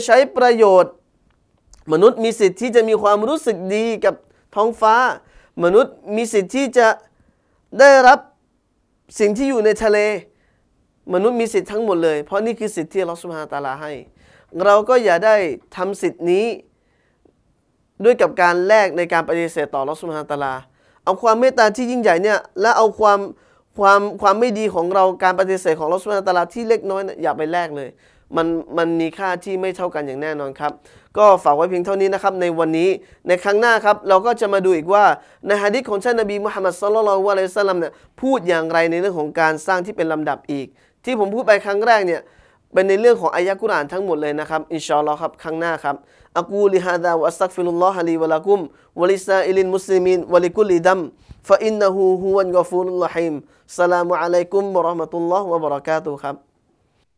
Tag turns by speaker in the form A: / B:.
A: ใช้ประโยชน์มนุษย์มีสิทธิ์ที่จะมีความรู้สึกดีกับท้องฟ้ามนุษย์มีสิทธิ์ที่จะได้รับสิ่งที่อยู่ในทะเลมนุษย์มีสิทธิ์ทั้งหมดเลยเพราะนี่คือสิทธิ์ที่อัลเลาะห์ซุบฮานะฮูวะตะอาลาให้เราก็อย่าได้ทำสิทธิ์นี้ด้วยกับการแลกในการปฏิเสธต่ออัลเลาะห์ซุบฮานะฮูวะตะอาลาเอาความเมตตาที่ยิ่งใหญ่เนี่ยและเอาความไม่ดีของเราการปฏิเสธของอัลเลาะห์ซุบฮานะฮูวะตะอาลาที่เล็กน้อยอย่าไปแลกเลยมันมีค่าที่ไม่เท่ากันอย่างแน่นอนครับก็ฝากไว้เพียงเท่านี้นะครับในวันนี้ในครั้งหน้าครับเราก็จะมาดูอีกว่าในหะดีษของท่านนบีมุฮัมมัดศ็อลลัลลอฮุอะลัยฮิวะซัลลัมเนี่ยพูดอย่างไรในเรื่องของการสร้างที่เป็นลำดับอีกที่ผมพูดไปครั้งแรกเนี่ยเป็นในเรื่องของอายะห์กุรอานทั้งหมดเลยนะครับอินชาอัลลอฮ์ครับครั้งหน้าครับอะกูลิฮาซาวะอัสตัฆฟิรุลลอฮะลีวะละกุมวะลิซาอิลิลมุสลิมีนวะลิกุลิดัมฟะอินนะฮูฮุวัลกอฟูรุรเราะฮีมสลามุอะลัยกุมวะเราะห์มะตุลลอฮ์วะบะเราะกาตุฮ์ครับ